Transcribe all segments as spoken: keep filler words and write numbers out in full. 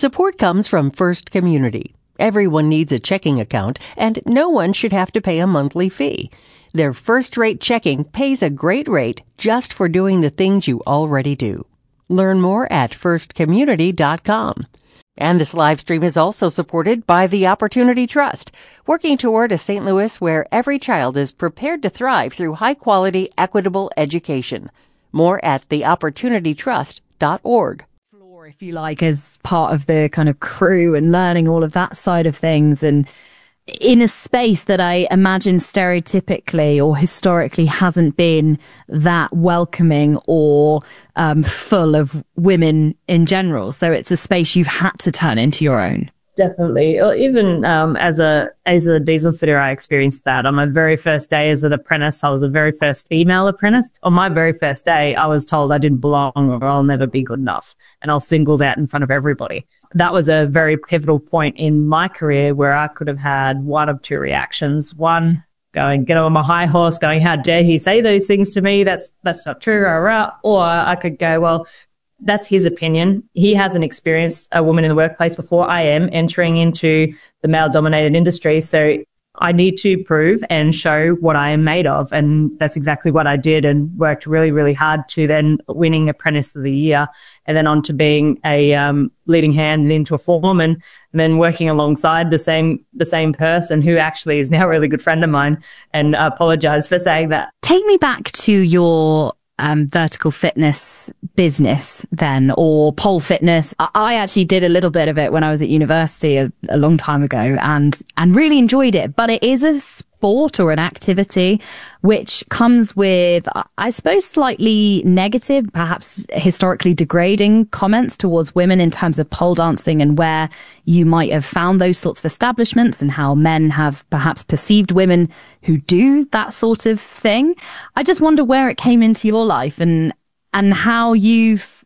Support comes from First Community. Everyone needs a checking account, and no one should have to pay a monthly fee. Their first-rate checking pays a great rate just for doing the things you already do. Learn more at first community dot com. And this live stream is also supported by the Opportunity Trust, working toward a Saint Louis where every child is prepared to thrive through high-quality, equitable education. More at the opportunity trust dot org. If you like, as part of the kind of crew and learning all of that side of things, and in a space that I imagine stereotypically or historically hasn't been that welcoming or um, full of women in general. So it's a space you've had to turn into your own. Definitely. Even um, as a as a diesel fitter, I experienced that. On my very first day as an apprentice, I was the very first female apprentice. On my very first day, I was told I didn't belong or I'll never be good enough. And I was singled out in front of everybody. That was a very pivotal point in my career where I could have had one of two reactions. One, going, get on my high horse, going, how dare he say those things to me? That's that's not true. Rah, rah. Or I could go, well, that's his opinion. He hasn't experienced a woman in the workplace before I am entering into the male-dominated industry. So I need to prove and show what I am made of. And that's exactly what I did, and worked really, really hard to then winning Apprentice of the Year, and then on to being a um, leading hand and into a foreman, and then working alongside the same the same person who actually is now a really good friend of mine. And I apologize for saying that. Take me back to your Um, vertical fitness business then, or pole fitness. I, I actually did a little bit of it when I was at university a, a long time ago, and and really enjoyed it. But it is a sport or an activity which comes with, I suppose, slightly negative, perhaps historically degrading comments towards women in terms of pole dancing, and where you might have found those sorts of establishments and how men have perhaps perceived women who do that sort of thing. I just wonder where it came into your life, and and how you've,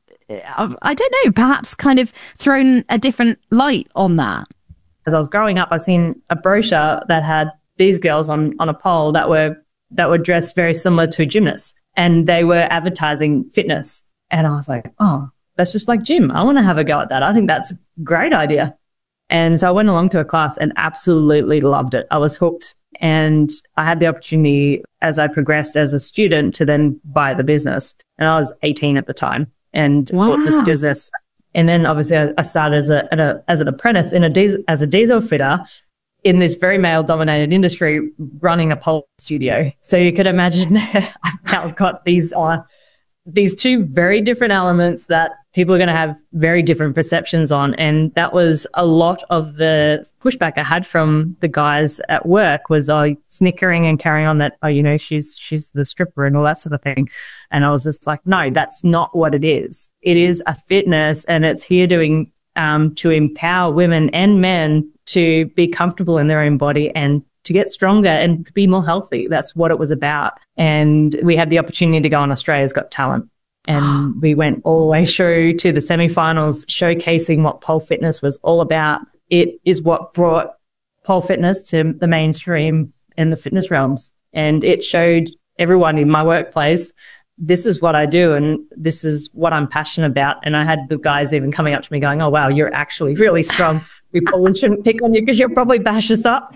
I don't know, perhaps kind of thrown a different light on that. As I was growing up, I seen a brochure that had these girls on, on a pole that were that were dressed very similar to gymnasts, and they were advertising fitness. And I was like, oh, that's just like gym. I want to have a go at that. I think that's a great idea. And so I went along to a class and absolutely loved it. I was hooked, and I had the opportunity as I progressed as a student to then buy the business. And I was eighteen at the time, and wow. bought this business. And then obviously I started as a, a as an apprentice in a diesel, as a diesel fitter in this very male-dominated industry, running a pole studio. So you could imagine I've got these uh, these two very different elements that people are going to have very different perceptions on. And that was a lot of the pushback I had from the guys at work, was oh, snickering and carrying on that, oh, you know, she's she's the stripper and all that sort of thing. And I was just like, no, that's not what it is. It is a fitness, and it's here doing um, to empower women and men to be comfortable in their own body and to get stronger and to be more healthy. That's what it was about. And we had the opportunity to go on Australia's Got Talent. And we went all the way through to the semi-finals, showcasing what pole fitness was all about. It is what brought pole fitness to the mainstream in the fitness realms. And it showed everyone in my workplace, this is what I do and this is what I'm passionate about. And I had the guys even coming up to me going, oh, wow, you're actually really strong. We probably shouldn't pick on you because you'll probably bash us up.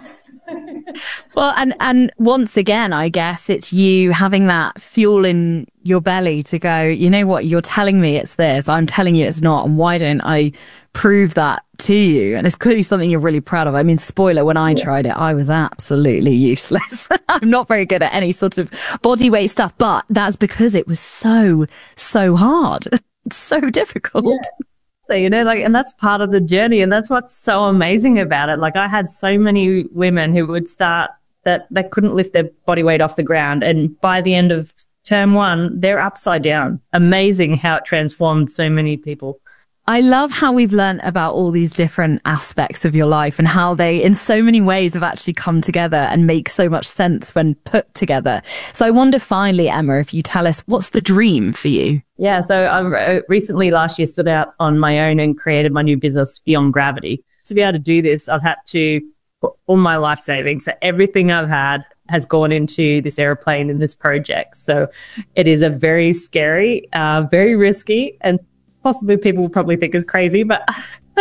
Well, and, and once again, I guess it's you having that fuel in your belly to go, you know what, you're telling me it's this, I'm telling you it's not, and why don't I prove that to you? And it's clearly something you're really proud of. I mean, spoiler, when I yeah. tried it, I was absolutely useless. I'm not very good at any sort of body weight stuff, but that's because it was so, so hard. It's so difficult. Yeah. You know, like, and that's part of the journey, and that's what's so amazing about it. Like, I had so many women who would start that they couldn't lift their body weight off the ground, and by the end of term one, they're upside down. Amazing how it transformed so many people. I love how we've learned about all these different aspects of your life and how they, in so many ways, have actually come together and make so much sense when put together. So I wonder finally, Emma, if you tell us, what's the dream for you? Yeah, so I recently last year stood out on my own and created my new business, Beyond Gravity. To be able to do this, I've had to put all my life savings. So everything I've had has gone into this airplane and this project. So it is a very scary, uh, very risky, and possibly people will probably think is crazy, but